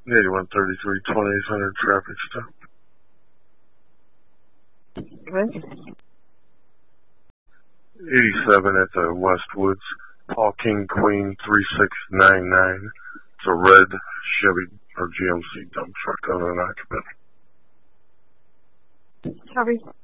8133-2800 traffic stop. What? 87 at the Westwoods, Paul King Queen 3699. It's a red Chevy or GMC dump truck on an occupant. Copy.